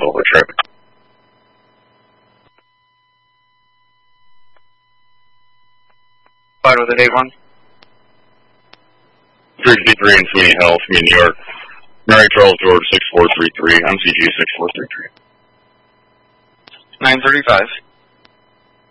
over trip. Flight with an 81. 353 in Sweeney Hill, from New York. Mary Charles George 6433, MCG 6433. 935.